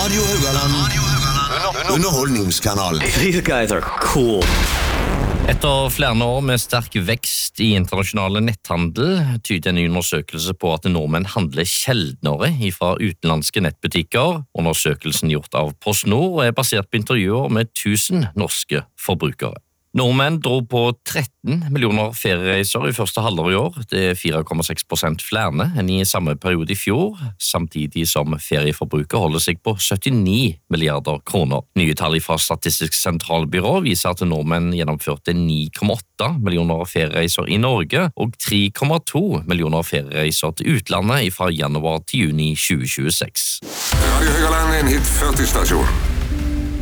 Radio Haugaland. Underholdningskanal. These guys are cool. Etter flere år med sterk vekst i internasjonale netthandel tyder en ny undersøkelse på at nordmenn handler sjeldnere fra utenlandske nettbutikker. Undersøkelsen gjort av PostNord er basert på intervjuer med 1000 norske forbrukere. Nordmenn dro på 13 millioner feriereiser i første halvår i år. Det er 4,6% flere enn i samme periode i fjor, samtidig som ferieforbruket holder seg på 79 milliarder kroner. Nye tall fra Statistisk sentralbyrå viser at nordmenn gjennomførte 9,8 millioner feriereiser i Norge og 3,2 millioner feriereiser til utlandet fra januar til juni 2026. Radio Haugaland er en hit 40-stasjon.